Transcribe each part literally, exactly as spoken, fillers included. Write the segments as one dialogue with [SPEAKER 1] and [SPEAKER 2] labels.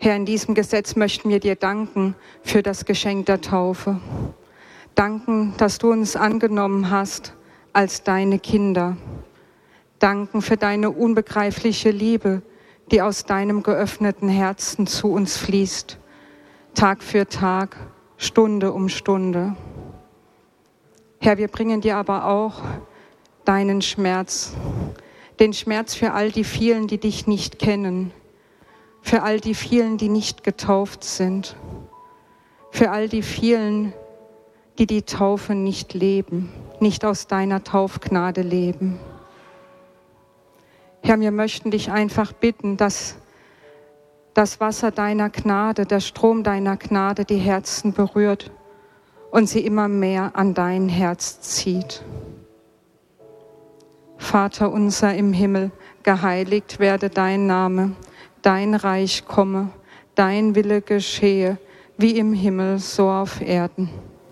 [SPEAKER 1] Herr, in diesem Gesetz möchten wir dir danken für das Geschenk der Taufe. Danken, dass du uns angenommen hast als deine Kinder. Danken für deine unbegreifliche Liebe, die aus deinem geöffneten Herzen zu uns fließt, Tag für Tag, Stunde um Stunde. Herr, wir bringen dir aber auch deinen Schmerz, den Schmerz für all die vielen, die dich nicht kennen, für all die vielen, die nicht getauft sind, für all die vielen, die die Taufe nicht leben, nicht aus deiner Taufgnade leben. Herr, wir möchten dich einfach bitten, dass das Wasser deiner Gnade, der Strom deiner Gnade die Herzen berührt und sie immer mehr an dein Herz zieht. Vater unser im Himmel, geheiligt werde dein Name, dein Reich komme, dein Wille geschehe, wie im Himmel, so auf Erden.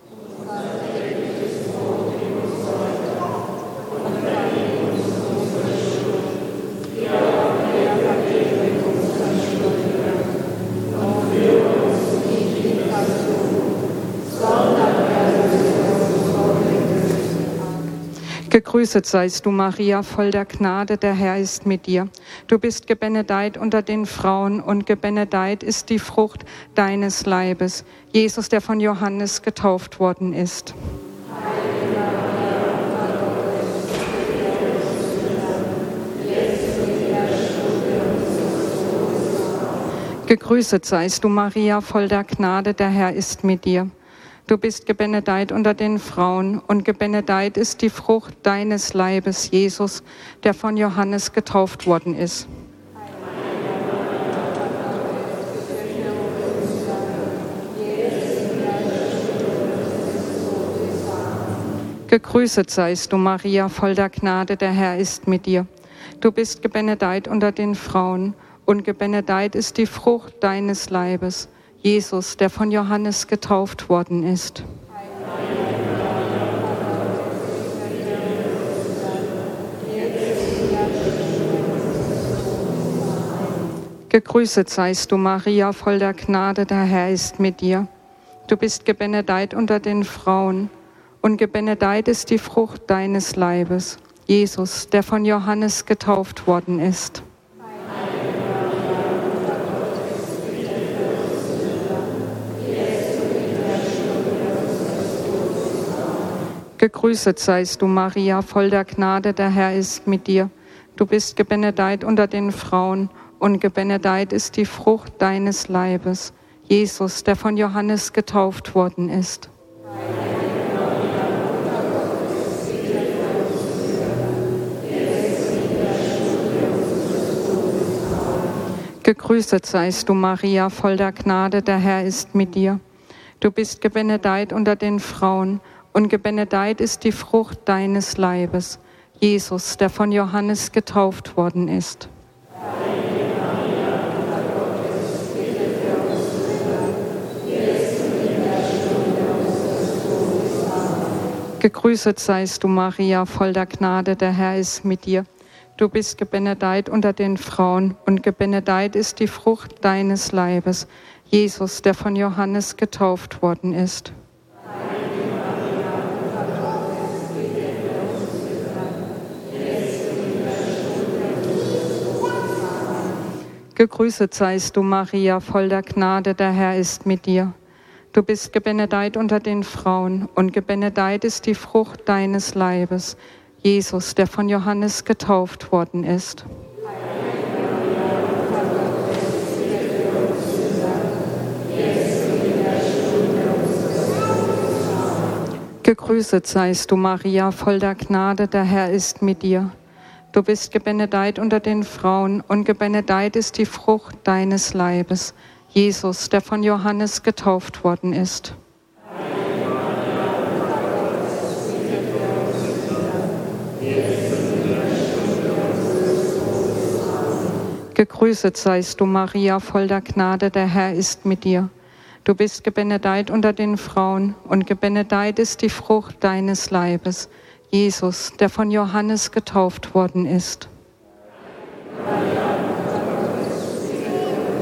[SPEAKER 1] Gegrüßet seist du, Maria, voll der Gnade, der Herr ist mit dir. Du bist gebenedeit unter den Frauen und gebenedeit ist die Frucht deines Leibes, Jesus, der von Johannes getauft worden ist. Gegrüßet seist du, Maria, voll der Gnade, der Herr ist mit dir. Du bist gebenedeit unter den Frauen und gebenedeit ist die Frucht deines Leibes, Jesus, der von Johannes getauft worden ist. Gegrüßet seist du, Maria, voll der Gnade, der Herr ist mit dir. Du bist gebenedeit unter den Frauen und gebenedeit ist die Frucht deines Leibes, Jesus, der von Johannes getauft worden ist. Gegrüßet seist du, Maria, voll der Gnade, der Herr ist mit dir. Du bist gebenedeit unter den Frauen und gebenedeit ist die Frucht deines Leibes, Jesus, der von Johannes getauft worden ist. Gegrüßet seist du, Maria, voll der Gnade, der Herr ist mit dir. Du bist gebenedeit unter den Frauen und gebenedeit ist die Frucht deines Leibes, Jesus, der von Johannes getauft worden ist. Gegrüßet seist du, Maria, voll der Gnade, der Herr ist mit dir. Du bist gebenedeit unter den Frauen und gebenedeit ist die Frucht deines Leibes, Jesus, der von Johannes getauft worden ist. Gegrüßet seist du, Maria, voll der Gnade, der Herr ist mit dir. Du bist gebenedeit unter den Frauen und gebenedeit ist die Frucht deines Leibes, Jesus, der von Johannes getauft worden ist. Gegrüßet seist du, Maria, voll der Gnade, der Herr ist mit dir. Du bist gebenedeit unter den Frauen und gebenedeit ist die Frucht deines Leibes, Jesus, der von Johannes getauft worden ist. Gegrüßet seist du, Maria, voll der Gnade, der Herr ist mit dir. Du bist gebenedeit unter den Frauen und gebenedeit ist die Frucht deines Leibes, Jesus, der von Johannes getauft worden ist. Gegrüßet seist du, Maria, voll der Gnade, der Herr ist mit dir. Du bist gebenedeit unter den Frauen und gebenedeit ist die Frucht deines Leibes, Jesus, der von Johannes getauft worden ist.
[SPEAKER 2] Amen.